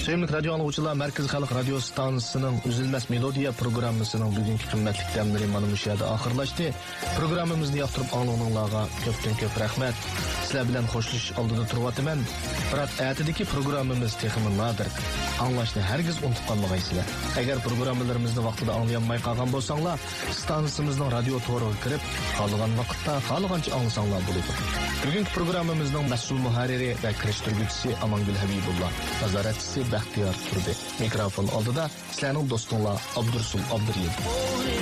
Sevimli radyo anlıqçılar, Merkez Xalq Radio Stansiyasının Üzülməz Melodiya programmasının bugünkü qimmatli dəmləri mana bu yerdə axırlaşdı. Programımızı yaxtırıb anlığınlarga köp rəhmət. Sizlər bilan xoşluş aldıda turvatıman. Biroq ətidəki programımız texmi nadir. Anlaşni hergiz unutub qalmağaysızlar. Əgər proqramlarımızı vaxtida anlayanmay qalğan bolsanglar, stansiyamızın radio toruğa kirib, qalğan vaqtda, qalğanca anlasanlar buludur. Bugünkü proqramımızın məsul muharriri və kirişdirgüçüsü Amangül Habibullah, nazaratçısı Bəxtiyar Turdi. Mikrofon aldıda sizlərning dostunlar Abdursul Abduriyev.